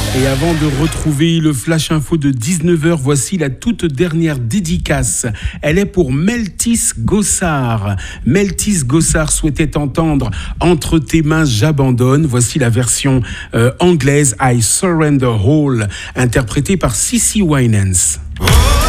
Et avant de retrouver le Flash Info de 19h, voici la toute dernière dédicace. Elle est pour Meltis Gossard. Meltis Gossard souhaitait entendre « Entre tes mains, j'abandonne ». Voici la version anglaise « I Surrender All », interprétée par Cissy Winans.